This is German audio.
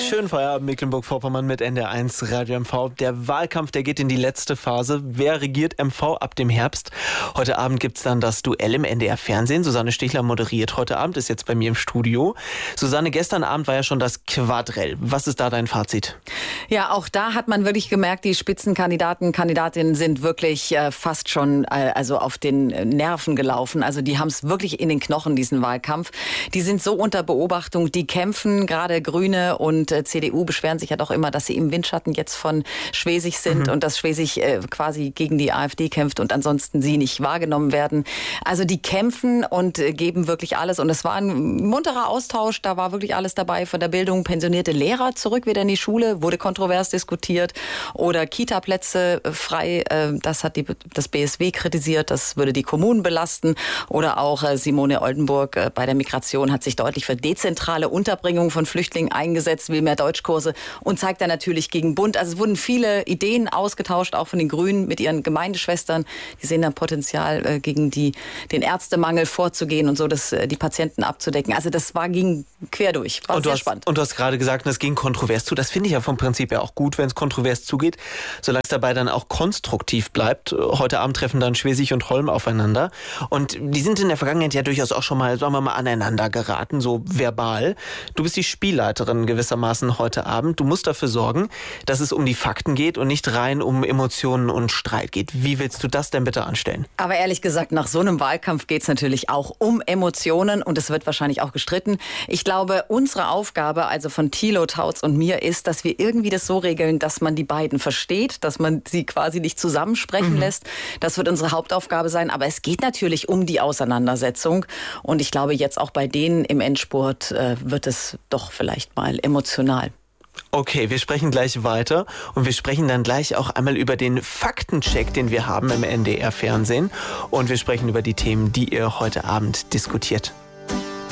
Schönen Feierabend, Mecklenburg-Vorpommern mit NDR1 Radio MV. Der Wahlkampf, der geht in die letzte Phase. Wer regiert MV ab dem Herbst? Heute Abend gibt's dann das Duell im NDR-Fernsehen. Susanne Stichler moderiert heute Abend, ist jetzt bei mir im Studio. Susanne, gestern Abend war ja schon das Quadrell. Was ist da dein Fazit? Ja, auch da hat man wirklich gemerkt, die Spitzenkandidaten, Kandidatinnen sind wirklich fast schon also auf den Nerven gelaufen. Also die haben es wirklich in den Knochen, diesen Wahlkampf. Die sind so unter Beobachtung, die kämpfen, gerade Grüne und CDU beschweren sich ja doch immer, dass sie im Windschatten jetzt von Schwesig sind und dass Schwesig quasi gegen die AfD kämpft und ansonsten sie nicht wahrgenommen werden. Also die kämpfen und geben wirklich alles und es war ein munterer Austausch, da war wirklich alles dabei, von der Bildung, pensionierte Lehrer zurück wieder in die Schule, wurde kontrovers diskutiert oder Kita-Plätze frei, das hat das BSW kritisiert, das würde die Kommunen belasten oder auch Simone Oldenburg bei der Migration hat sich deutlich für dezentrale Unterbringung von Flüchtlingen eingesetzt, will mehr Deutschkurse und zeigt dann natürlich gegen Bund. Also es wurden viele Ideen ausgetauscht, auch von den Grünen mit ihren Gemeindeschwestern. Die sehen dann Potenzial, gegen den Ärztemangel vorzugehen und so die Patienten abzudecken. Also das ging quer durch. War sehr spannend. Und du hast gerade gesagt, es ging kontrovers zu. Das finde ich ja vom Prinzip her auch gut, wenn es kontrovers zugeht, solange es dabei dann auch konstruktiv bleibt. Heute Abend treffen dann Schwesig und Holm aufeinander. Und die sind in der Vergangenheit ja durchaus auch schon mal, sagen wir mal, aneinander geraten, so verbal. Du bist die Spielleiterin gewissermaßen heute Abend. Du musst dafür sorgen, dass es um die Fakten geht und nicht rein um Emotionen und Streit geht. Wie willst du das denn bitte anstellen? Aber ehrlich gesagt, nach so einem Wahlkampf geht es natürlich auch um Emotionen und es wird wahrscheinlich auch gestritten. Ich glaube, unsere Aufgabe, also von Thilo, Tautz und mir, ist, dass wir irgendwie das so regeln, dass man die beiden versteht, dass man sie quasi nicht zusammensprechen lässt. Das wird unsere Hauptaufgabe sein. Aber es geht natürlich um die Auseinandersetzung. Und ich glaube, jetzt auch bei denen im Endspurt wird es doch vielleicht mal emotional. Okay, wir sprechen gleich weiter und wir sprechen dann gleich auch einmal über den Faktencheck, den wir haben im NDR-Fernsehen und wir sprechen über die Themen, die ihr heute Abend diskutiert.